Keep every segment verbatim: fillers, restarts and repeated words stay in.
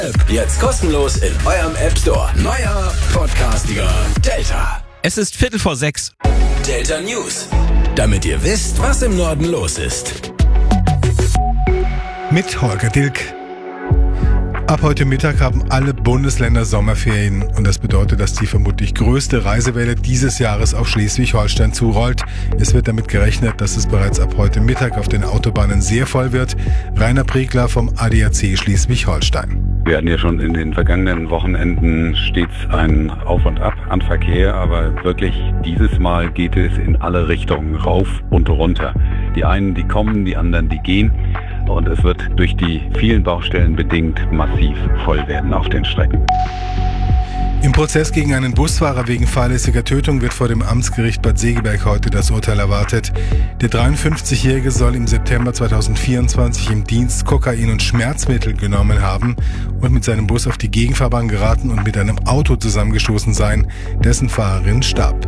App jetzt kostenlos in eurem App Store. Neuer Podcastiger Delta. Es ist Viertel vor sechs. Delta News. Damit ihr wisst, was im Norden los ist. Mit Holger Dilk. Ab heute Mittag haben alle Bundesländer Sommerferien und das bedeutet, dass die vermutlich größte Reisewelle dieses Jahres auf Schleswig-Holstein zurollt. Es wird damit gerechnet, dass es bereits ab heute Mittag auf den Autobahnen sehr voll wird. Rainer Pregler vom A D A C Schleswig-Holstein. Wir hatten ja schon in den vergangenen Wochenenden stets ein Auf und Ab an Verkehr, aber wirklich dieses Mal geht es in alle Richtungen rauf und runter. Die einen, die kommen, die anderen, die gehen. Und es wird durch die vielen Baustellen bedingt massiv voll werden auf den Strecken. Im Prozess gegen einen Busfahrer wegen fahrlässiger Tötung wird vor dem Amtsgericht Bad Segeberg heute das Urteil erwartet. Der dreiundfünfzigjährige soll im September zweitausendvierundzwanzig im Dienst Kokain und Schmerzmittel genommen haben und mit seinem Bus auf die Gegenfahrbahn geraten und mit einem Auto zusammengestoßen sein, dessen Fahrerin starb.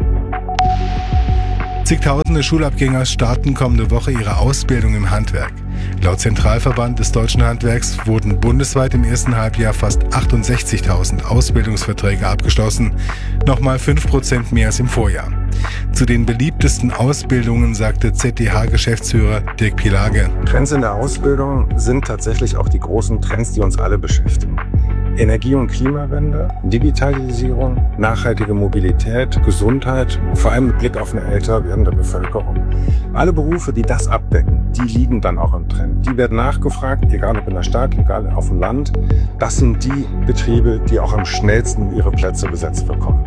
Zigtausende Schulabgänger starten kommende Woche ihre Ausbildung im Handwerk. Laut Zentralverband des deutschen Handwerks wurden bundesweit im ersten Halbjahr fast achtundsechzigtausend Ausbildungsverträge abgeschlossen, nochmal fünf Prozent mehr als im Vorjahr. Zu den beliebtesten Ausbildungen sagte Z D H-Geschäftsführer Dirk Pielage. Trends in der Ausbildung sind tatsächlich auch die großen Trends, die uns alle beschäftigen. Energie- und Klimawende, Digitalisierung, nachhaltige Mobilität, Gesundheit, vor allem mit Blick auf eine älter werdende Bevölkerung. Alle Berufe, die das abdecken, die liegen dann auch im Trend. Die werden nachgefragt, egal ob in der Stadt, egal auf dem Land. Das sind die Betriebe, die auch am schnellsten ihre Plätze besetzt bekommen.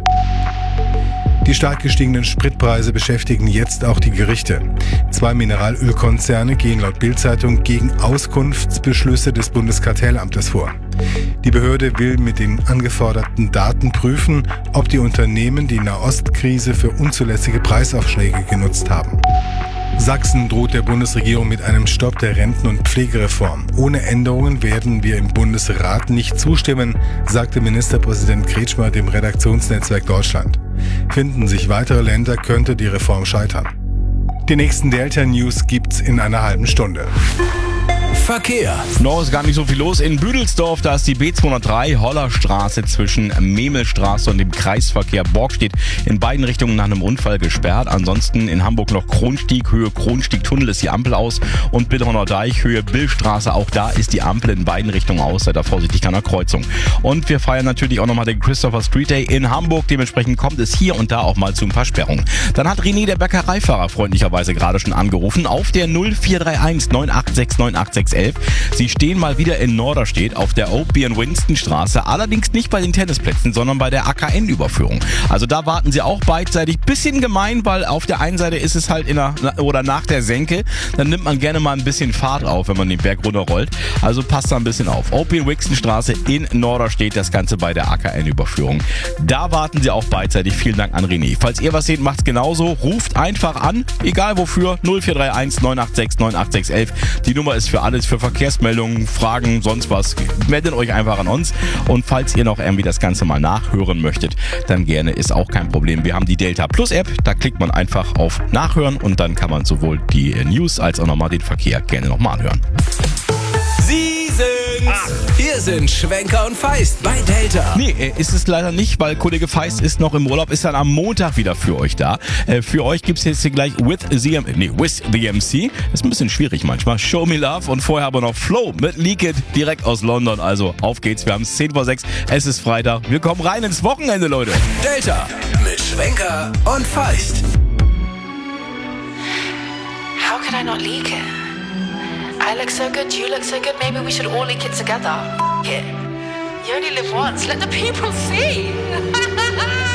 Die stark gestiegenen Spritpreise beschäftigen jetzt auch die Gerichte. Zwei Mineralölkonzerne gehen laut Bild-Zeitung gegen Auskunftsbeschlüsse des Bundeskartellamtes vor. Die Behörde will mit den angeforderten Daten prüfen, ob die Unternehmen die Nahostkrise für unzulässige Preisaufschläge genutzt haben. Sachsen droht der Bundesregierung mit einem Stopp der Renten- und Pflegereform. Ohne Änderungen werden wir im Bundesrat nicht zustimmen, sagte Ministerpräsident Kretschmer dem Redaktionsnetzwerk Deutschland. Finden sich weitere Länder, könnte die Reform scheitern. Die nächsten Delta News gibt's in einer halben Stunde. Verkehr. Noch ist gar nicht so viel los. In Büdelsdorf, da ist die B zweihundertdrei Hollerstraße zwischen Memelstraße und dem Kreisverkehr Borgstedt in beiden Richtungen nach einem Unfall gesperrt. Ansonsten in Hamburg noch Kronstieg, Höhe Kronstieg-Tunnel ist die Ampel aus und Billhorner Deich, Höhe Billstraße, auch da ist die Ampel in beiden Richtungen aus. Seid da vorsichtig an der Kreuzung. Und wir feiern natürlich auch nochmal den Christopher Street Day in Hamburg. Dementsprechend kommt es hier und da auch mal zu ein paar Sperrungen. Dann hat René, der Bäckereifahrer, freundlicherweise gerade schon angerufen auf der null vier drei eins neun acht sechs neun acht sechs elf. Sie stehen mal wieder in Norderstedt auf der Opie und Winston Straße, allerdings nicht bei den Tennisplätzen, sondern bei der A K N-Überführung. Also da warten Sie auch beidseitig. Bisschen gemein, weil auf der einen Seite ist es halt in der, oder nach der Senke, dann nimmt man gerne mal ein bisschen Fahrt auf, wenn man den Berg runterrollt. Also passt da ein bisschen auf. Opie und Winston Straße in Norderstedt, das Ganze bei der A K N-Überführung. Da warten Sie auch beidseitig. Vielen Dank an René. Falls ihr was seht, macht's genauso. Ruft einfach an, egal wofür, null vier drei eins neun acht sechs neun acht sechs elf. Die Nummer ist für alles, für Verkehrsmeldungen, Fragen, sonst was. Meldet euch einfach an uns. Und falls ihr noch irgendwie das Ganze mal nachhören möchtet, dann gerne, ist auch kein Problem. Wir haben die Delta Plus App, da klickt man einfach auf Nachhören und dann kann man sowohl die News als auch nochmal den Verkehr gerne nochmal anhören. Sie sind's. Ach. Hier sind Schwenker und Feist bei Delta. Nee, äh, ist es leider nicht, weil Kollege Feist ist noch im Urlaub, ist dann am Montag wieder für euch da. Äh, für euch gibt's jetzt hier gleich with the, M- nee, with the M C. Ist ein bisschen schwierig manchmal. Show Me Love und vorher aber noch Flow mit Leak It direkt aus London. Also auf geht's, wir haben es zehn vor sechs, es ist Freitag. Wir kommen rein ins Wochenende, Leute. Delta mit Schwenker und Feist. How could I not leak it? I look so good, you look so good, maybe we should all leak it together. F- it. You only live once, let the people see.